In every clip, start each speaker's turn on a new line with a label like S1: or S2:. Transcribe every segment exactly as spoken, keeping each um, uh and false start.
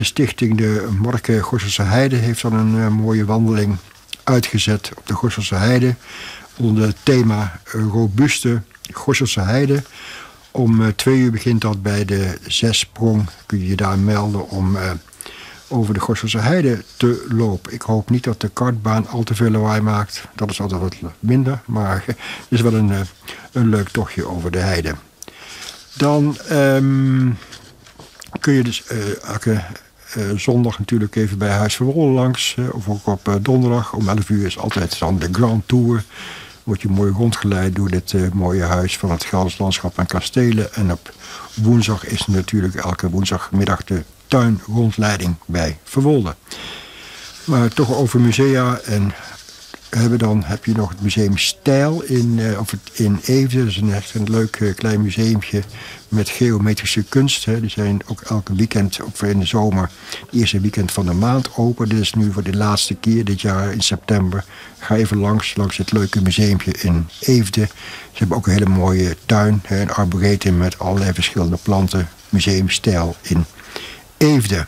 S1: De stichting de Marke Gorsselse Heide heeft dan een uh, mooie wandeling uitgezet op de Gorsselse Heide. Onder het thema uh, robuuste Gorsselse Heide. Om uh, twee uur begint dat bij de Zesprong. Kun je je daar melden om uh, over de Gorsselse Heide te lopen. Ik hoop niet dat de kartbaan al te veel lawaai maakt. Dat is altijd wat minder. Maar het is wel een, uh, een leuk tochtje over de heide. Dan um, kun je dus uh, elke uh, zondag natuurlijk even bij Huis van Wollen langs. Uh, of ook op uh, donderdag om elf uur is altijd dan de Grand Tour. Word je mooi rondgeleid door dit uh, mooie huis van het Gelderse Landschap en Kastelen. En op woensdag is natuurlijk elke woensdagmiddag de tuinrondleiding bij Verwolde. Maar toch over musea en hebben dan heb je nog het museum Stijl in, uh, of het in Eefde. Dat is een echt een leuk uh, klein museumtje met geometrische kunst. Hè. Die zijn ook elke weekend, of in de zomer, het eerste weekend van de maand open. Dit is nu voor de laatste keer dit jaar in september. Ga even langs, langs het leuke museumpje in Eefde. Ze hebben ook een hele mooie tuin, hè, een arboretum met allerlei verschillende planten. Museum Stijl in Eefde.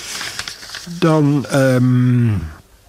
S1: Dan Um,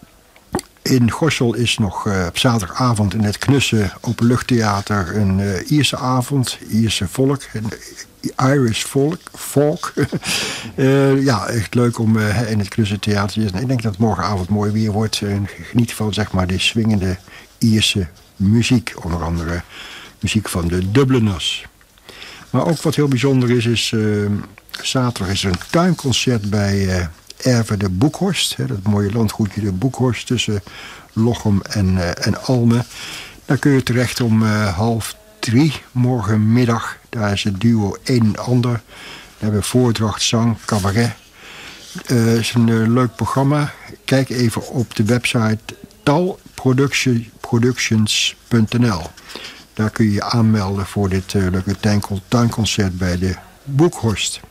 S1: in Gorssel is nog uh, op zaterdagavond in het Knusse Openluchttheater een uh, Ierse avond. Ierse volk. Een Irish folk. folk. uh, ja, echt leuk om uh, in het Knusse theater te zitten. Ik denk dat het morgenavond mooi weer wordt. En geniet van zeg maar de swingende Ierse muziek. Onder andere muziek van de Dubliners. Maar ook wat heel bijzonder is, is uh, zaterdag is er een tuinconcert bij Uh, Erve de Boekhorst, hè, dat mooie landgoedje de Boekhorst tussen Lochem en, uh, en Almen. Daar kun je terecht om uh, half drie morgenmiddag. Daar is het duo Een en Ander. Daar hebben we voordracht, zang, cabaret. Het uh, is een uh, leuk programma. Kijk even op de website tal productions punt n l. Daar kun je je aanmelden voor dit uh, leuke tuinconcert bij de Boekhorst.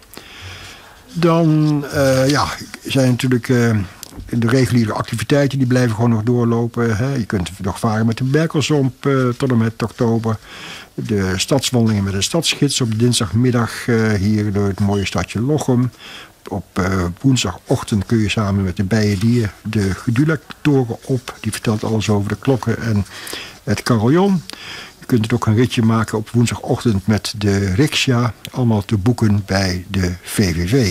S1: Dan uh, ja, zijn natuurlijk uh, de reguliere activiteiten, die blijven gewoon nog doorlopen. Hè. Je kunt nog varen met de Berkelsomp uh, tot en met oktober. De stadswandelingen met de stadsgids op dinsdagmiddag uh, hier door het mooie stadje Lochem. Op uh, woensdagochtend kun je samen met de Bijendier de Gedulactoren op. Die vertelt alles over de klokken en het carillon. Je kunt het ook een ritje maken op woensdagochtend met de riksja. Allemaal te boeken bij de V V V.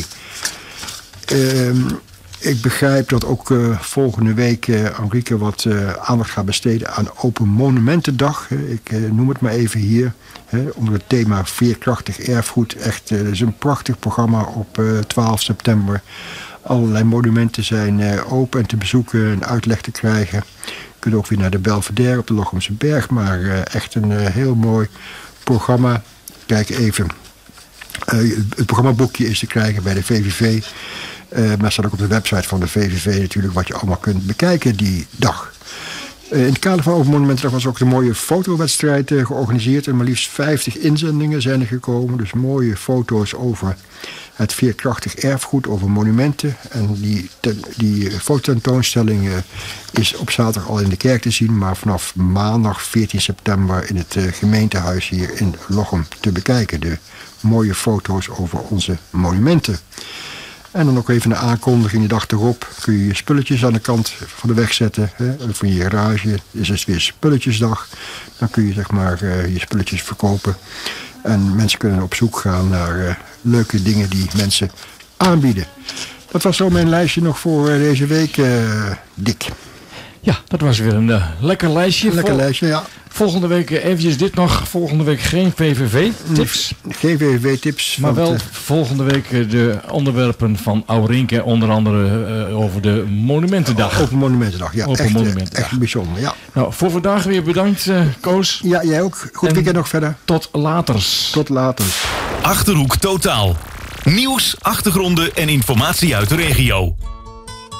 S1: Uh, ik begrijp dat ook uh, volgende week uh, Henrike wat uh, aandacht gaat besteden aan Open Monumentendag. Uh, ik uh, noem het maar even hier. Hè, onder het thema veerkrachtig erfgoed. Echt, uh, dat is een prachtig programma op uh, twaalf september. Allerlei monumenten zijn uh, open en te bezoeken en uitleg te krijgen. Je kunt ook weer naar de Belvedere op de Lochemse Berg. Maar uh, echt een uh, heel mooi programma. Kijk even. Uh, het programmaboekje is te krijgen bij de V V V. Uh, maar staat ook op de website van de V V V natuurlijk wat je allemaal kunt bekijken die dag. Uh, in het kader van Open Monumentendag was ook een mooie fotowedstrijd uh, georganiseerd. En maar liefst vijftig inzendingen zijn er gekomen. Dus mooie foto's over het veerkrachtig erfgoed, over monumenten. En die, ten, die fototentoonstelling uh, is op zaterdag al in de kerk te zien. Maar vanaf maandag veertien september in het uh, gemeentehuis hier in Lochem te bekijken. De mooie foto's over onze monumenten. En dan ook even een aankondiging. De dag erop kun je je spulletjes aan de kant van de weg zetten. Hè, van je garage. Is het weer spulletjesdag. Dan kun je zeg maar uh, je spulletjes verkopen. En mensen kunnen op zoek gaan naar uh, leuke dingen die mensen aanbieden. Dat was zo mijn lijstje nog voor uh, deze week, uh, Dick.
S2: Ja, dat was weer een uh, lekker lijstje.
S1: Lekker
S2: Vol-
S1: lijstje, ja.
S2: Volgende week uh, eventjes dit nog. Volgende week geen V V V-tips.
S1: Geen V V V-tips.
S2: Maar wel
S1: uh,
S2: volgende week uh, de onderwerpen van Aurinke. Onder andere uh, over de Monumentendag.
S1: Open Monumentendag, ja.
S2: Open
S1: echt,
S2: Monumentendag.
S1: echt bijzonder, ja.
S2: Nou, voor vandaag weer bedankt, uh, Koos.
S1: Ja, jij ook. Goed
S2: En
S1: weekend nog verder.
S2: Tot laters.
S1: Tot later.
S3: Achterhoek Totaal. Nieuws, achtergronden en informatie uit de regio.